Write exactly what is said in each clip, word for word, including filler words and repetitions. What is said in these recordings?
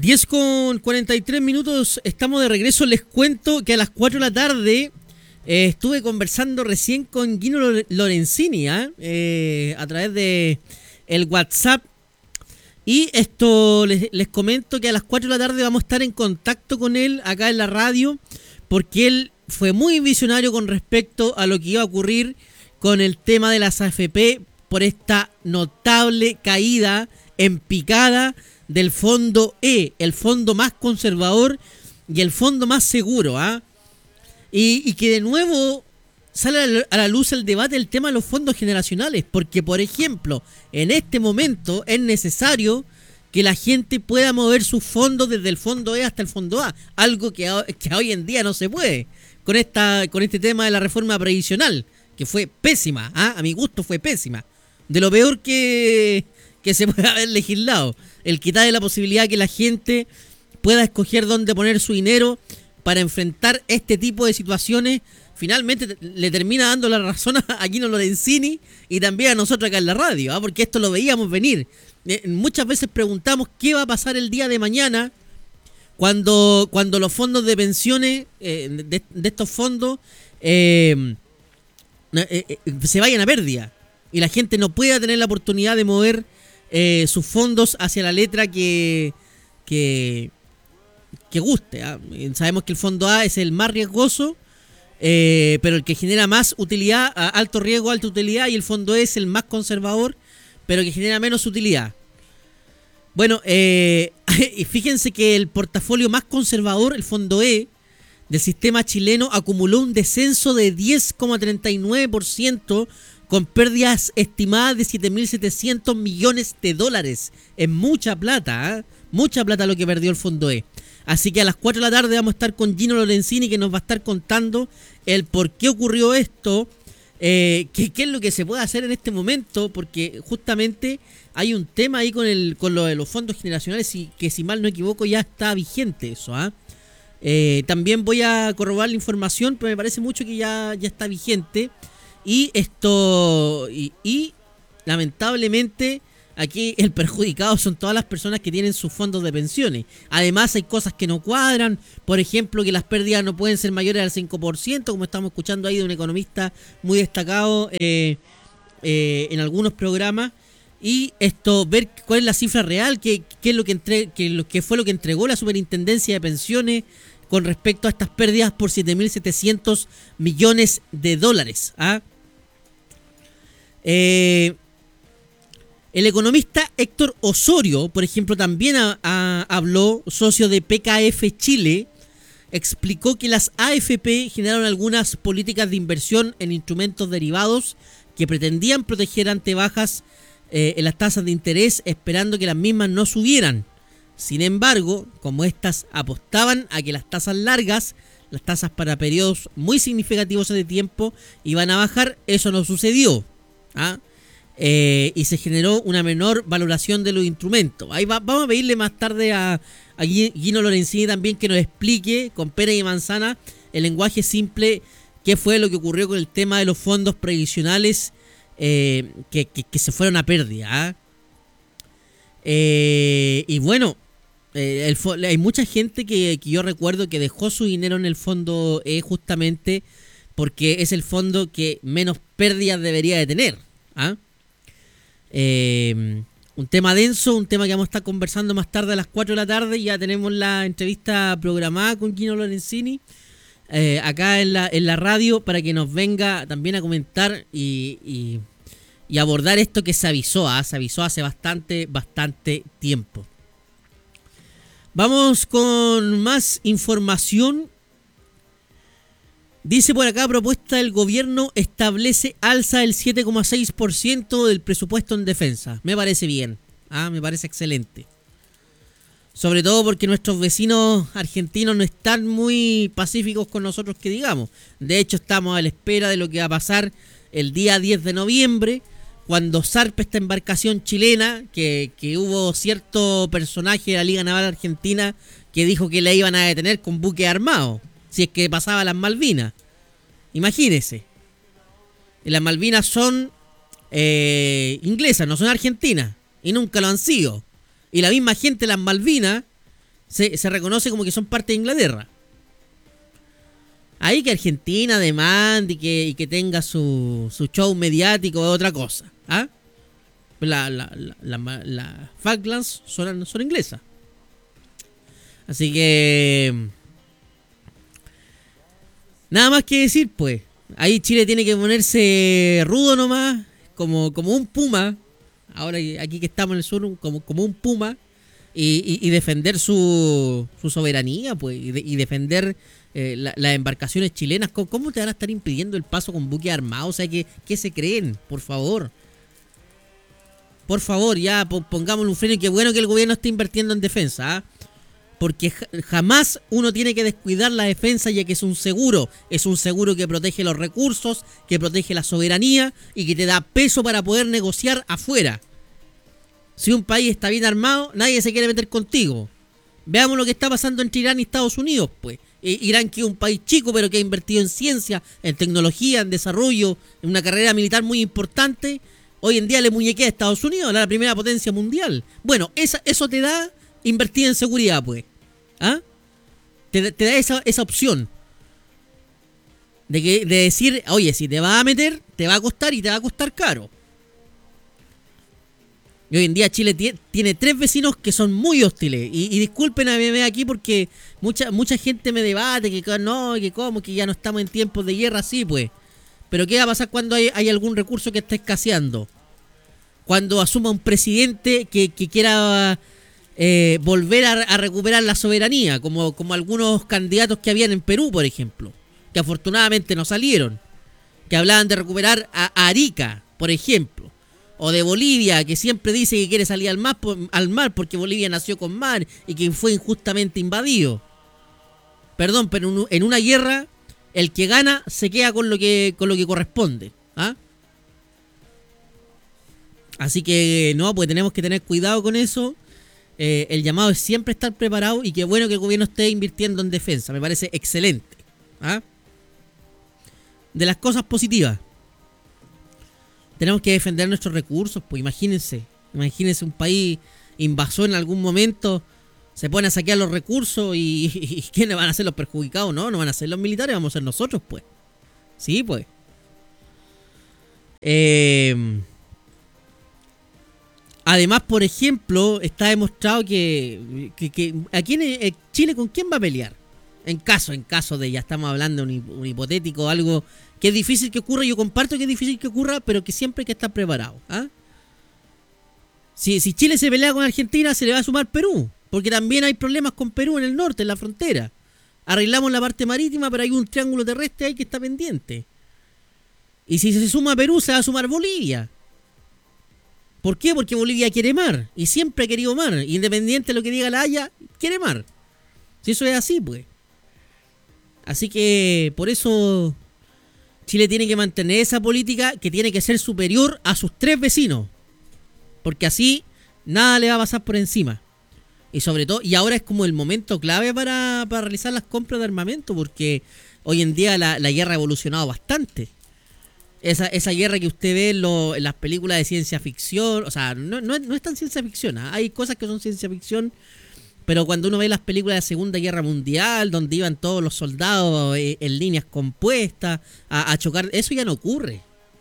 diez con cuarenta y tres minutos, estamos de regreso. Les cuento que a las cuatro de la tarde eh, estuve conversando recién con Gino Lorenzini ¿eh? Eh, a través de el WhatsApp. Y esto les, les comento que a las cuatro de la tarde vamos a estar en contacto con él acá en la radio, porque él fue muy visionario con respecto a lo que iba a ocurrir con el tema de las A F P por esta notable caída en picada del fondo E, el fondo más conservador y el fondo más seguro, ¿ah? Y, y que de nuevo sale a la, a la luz el debate del tema de los fondos generacionales, porque por ejemplo, en este momento es necesario que la gente pueda mover sus fondos desde el fondo E hasta el fondo A, algo que, que hoy en día no se puede, con esta con este tema de la reforma previsional, que fue pésima, ¿ah? A mi gusto fue pésima, de lo peor que, que se puede haber legislado. El quitarle la posibilidad que la gente pueda escoger dónde poner su dinero para enfrentar este tipo de situaciones, finalmente le termina dando la razón a Gino Lorenzini y también a nosotros acá en la radio, ¿eh? Porque esto lo veíamos venir. Eh, muchas veces preguntamos qué va a pasar el día de mañana cuando, cuando los fondos de pensiones, eh, de, de estos fondos, eh, eh, eh, se vayan a pérdida y la gente no pueda tener la oportunidad de mover Eh, sus fondos hacia la letra que que, que guste, ¿eh? Sabemos que el fondo A es el más riesgoso, eh, pero el que genera más utilidad, alto riesgo, alta utilidad, y el fondo E es el más conservador, pero que genera menos utilidad. Bueno, eh, fíjense que el portafolio más conservador, el fondo E del sistema chileno, acumuló un descenso de diez coma treinta y nueve por ciento, con pérdidas estimadas de siete mil setecientos millones de dólares. Es mucha plata, ¿eh? Mucha plata lo que perdió el fondo E. Así que a las cuatro de la tarde vamos a estar con Gino Lorenzini, que nos va a estar contando el por qué ocurrió esto, eh, qué, qué es lo que se puede hacer en este momento, porque justamente hay un tema ahí con el con lo de los fondos generacionales, y que si mal no equivoco ya está vigente eso, ¿eh? Eh, también voy a corroborar la información, pero me parece mucho que ya, ya está vigente. Y esto, y, y lamentablemente aquí el perjudicado son todas las personas que tienen sus fondos de pensiones. Además hay cosas que no cuadran, por ejemplo que las pérdidas no pueden ser mayores al cinco por ciento, como estamos escuchando ahí de un economista muy destacado eh, eh, en algunos programas. Y esto, ver cuál es la cifra real, qué, qué es lo que, entre, qué, lo, qué fue lo que entregó la Superintendencia de Pensiones con respecto a estas pérdidas por siete mil setecientos millones de dólares, ¿ah? Eh, el economista Héctor Osorio, por ejemplo, también a, a, habló, socio de P K F Chile, explicó que las A F P generaron algunas políticas de inversión en instrumentos derivados que pretendían proteger ante bajas eh, en las tasas de interés, esperando que las mismas no subieran. Sin embargo, como estas apostaban a que las tasas largas, las tasas para periodos muy significativos de tiempo, iban a bajar, eso no sucedió, ¿ah? Eh, y se generó una menor valoración de los instrumentos. Ahí va, vamos a pedirle más tarde a, a Gino Lorenzini también que nos explique con pera y manzana, el lenguaje simple, qué fue lo que ocurrió con el tema de los fondos previsionales eh, que, que, que se fueron a pérdida, ¿ah? Eh, y bueno, eh, el, hay mucha gente que, que yo recuerdo que dejó su dinero en el fondo E justamente porque es el fondo que menos pérdidas debería de tener, ¿ah? Eh, un tema denso, un tema que vamos a estar conversando más tarde a las cuatro de la tarde. Ya tenemos la entrevista programada con Gino Lorenzini eh, acá en la, en la radio, para que nos venga también a comentar y, y, y abordar esto que se avisó, ¿ah? Se avisó hace bastante, bastante tiempo. Vamos con más información. Dice por acá, propuesta del gobierno establece alza del siete coma seis por ciento del presupuesto en defensa. Me parece bien, ah, me parece excelente. Sobre todo porque nuestros vecinos argentinos no están muy pacíficos con nosotros, que digamos. De hecho, estamos a la espera de lo que va a pasar el día diez de noviembre, cuando zarpe esta embarcación chilena, que, que hubo cierto personaje de la Liga Naval Argentina que dijo que la iban a detener con buque armado, si es que pasaba las Malvinas. Imagínese. Y las Malvinas son eh, inglesas, no son argentinas. Y nunca lo han sido. Y la misma gente de las Malvinas se, se reconoce como que son parte de Inglaterra. Ahí que Argentina demande y que, y que tenga su, su show mediático es otra cosa. ¿Ah? La, la, la, la, la Falklands son, son inglesas. Así que... nada más que decir, pues. Ahí Chile tiene que ponerse rudo nomás, como, como un puma. Ahora aquí que estamos en el sur, como, como un puma. Y, y, y defender su, su soberanía, pues. Y, de, y defender eh, la, las embarcaciones chilenas. ¿Cómo, ¿Cómo te van a estar impidiendo el paso con buques armados? O sea, ¿qué, qué se creen? Por favor. Por favor, ya pongámosle un freno. Y qué bueno que el gobierno esté invirtiendo en defensa, ¿ah? Porque jamás uno tiene que descuidar la defensa, ya que es un seguro. Es un seguro que protege los recursos, que protege la soberanía y que te da peso para poder negociar afuera. Si un país está bien armado, nadie se quiere meter contigo. Veamos lo que está pasando entre Irán y Estados Unidos, pues. Irán, que es un país chico, pero que ha invertido en ciencia, en tecnología, en desarrollo, en una carrera militar muy importante. Hoy en día le muñequea a Estados Unidos, la primera potencia mundial. Bueno, esa, eso te da invertir en seguridad, pues. ¿Ah? Te, te da esa, esa opción de, que, de decir, oye, si te vas a meter, te va a costar y te va a costar caro. Y hoy en día Chile tiene, tiene tres vecinos que son muy hostiles. Y, y disculpen a mí aquí porque mucha mucha gente me debate que no, que cómo, que ya no estamos en tiempos de guerra, sí, pues. Pero ¿qué va a pasar cuando hay, hay algún recurso que esté escaseando? Cuando asuma un presidente que, que quiera... Eh, volver a, a recuperar la soberanía, como, como algunos candidatos que habían en Perú, por ejemplo, que afortunadamente no salieron, que hablaban de recuperar a, a Arica, por ejemplo, o de Bolivia, que siempre dice que quiere salir al mar, al mar porque Bolivia nació con mar y que fue injustamente invadido. Perdón, pero en, en una guerra el que gana se queda con lo que, con lo que corresponde, ¿ah? Así que no, pues tenemos que tener cuidado con eso. Eh, el llamado es siempre estar preparado y qué bueno que el gobierno esté invirtiendo en defensa, me parece excelente. ¿Ah? De las cosas positivas, tenemos que defender nuestros recursos, pues imagínense, imagínense un país invasor en algún momento, se pone a saquear los recursos y, y, y ¿quiénes van a ser los perjudicados? No, no van a ser los militares, vamos a ser nosotros, pues. Sí, pues. Eh... Además, por ejemplo, está demostrado que, que, que aquí en Chile, ¿con quién va a pelear? En caso, en caso de, ya estamos hablando de un, un hipotético, algo que es difícil que ocurra. Yo comparto que es difícil que ocurra, pero que siempre hay que estar preparado. ¿Ah? Si, si Chile se pelea con Argentina, se le va a sumar Perú, porque también hay problemas con Perú en el norte, en la frontera. Arreglamos la parte marítima, pero hay un triángulo terrestre ahí que está pendiente. Y si se suma Perú, se va a sumar Bolivia. ¿Por qué? Porque Bolivia quiere mar. Y siempre ha querido mar. Independiente de lo que diga la Haya, quiere mar. Si eso es así, pues. Así que por eso Chile tiene que mantener esa política que tiene que ser superior a sus tres vecinos. Porque así nada le va a pasar por encima. Y sobre todo, y ahora es como el momento clave para, para realizar las compras de armamento. Porque hoy en día la, la guerra ha evolucionado bastante. Esa, esa guerra que usted ve en, lo, en las películas de ciencia ficción, o sea, no, no, no es tan ciencia ficción, ¿eh? Hay cosas que son ciencia ficción, pero cuando uno ve las películas de la Segunda Guerra Mundial, donde iban todos los soldados eh, en líneas compuestas a, a chocar, eso ya no ocurre.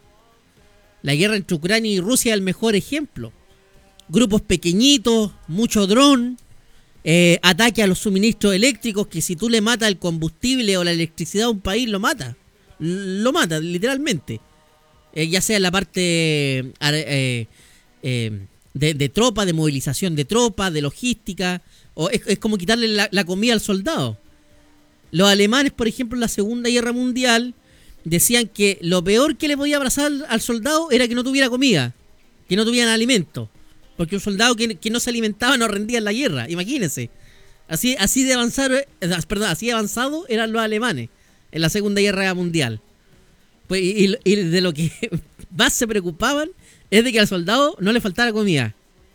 La guerra entre Ucrania y Rusia es el mejor ejemplo. Grupos pequeñitos, mucho dron, eh, ataque a los suministros eléctricos, que si tú le matas el combustible o la electricidad a un país, lo mata. Lo mata, literalmente. Eh, ya sea en la parte eh, eh, de, de tropa, de movilización de tropas, de logística, o es, es como quitarle la, la comida al soldado. Los alemanes, por ejemplo, en la Segunda Guerra Mundial, decían que lo peor que le podía pasar al, al soldado era que no tuviera comida, que no tuvieran alimento, porque un soldado que, que no se alimentaba no rendía en la guerra, imagínense. Así, así de avanzado, perdón, así de avanzado eran los alemanes en la Segunda Guerra Mundial. Pues, y, y de lo que más se preocupaban es de que al soldado no le faltara comida.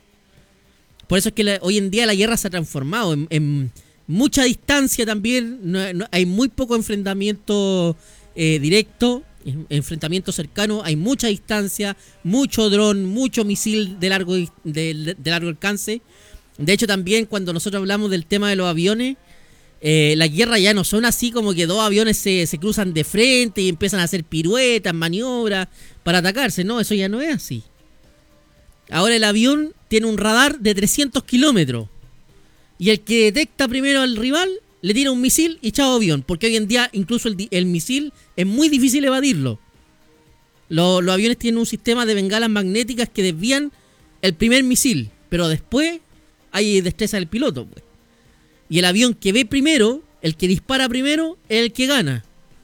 Por eso es que la, hoy en día la guerra se ha transformado en, en mucha distancia también. No, no, hay muy poco enfrentamiento eh, directo, enfrentamiento cercano. Hay mucha distancia, mucho dron, mucho misil de largo, de, de largo alcance. De hecho, también cuando nosotros hablamos del tema de los aviones, eh, las guerras ya no son así como que dos aviones se, se cruzan de frente y empiezan a hacer piruetas, maniobras para atacarse. No, eso ya no es así. Ahora el avión tiene un radar de trescientos kilómetros. Y el que detecta primero al rival le tira un misil y chao avión. Porque hoy en día incluso el, el misil es muy difícil evadirlo. Los, los aviones tienen un sistema de bengalas magnéticas que desvían el primer misil. Pero después hay destreza del piloto, pues. Y el avión que ve primero, el que dispara primero, es el que gana.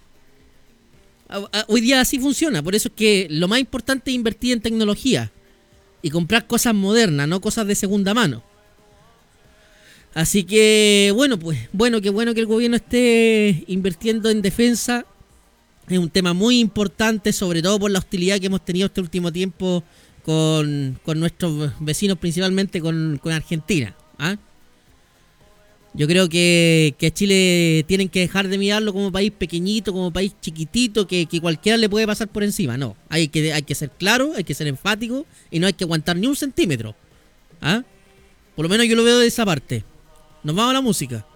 Hoy día así funciona. Por eso es que lo más importante es invertir en tecnología. Y comprar cosas modernas, no cosas de segunda mano. Así que, bueno, pues, bueno, qué bueno que el gobierno esté invirtiendo en defensa. Es un tema muy importante, sobre todo por la hostilidad que hemos tenido este último tiempo con, con nuestros vecinos, principalmente con, con Argentina. ¿Ah? Yo creo que, que a Chile tienen que dejar de mirarlo como país pequeñito, como país chiquitito, que, que cualquiera le puede pasar por encima. No, hay que, hay que ser claro, hay que ser enfático y no hay que aguantar ni un centímetro. ¿Ah? Por lo menos yo lo veo de esa parte. Nos vamos a la música.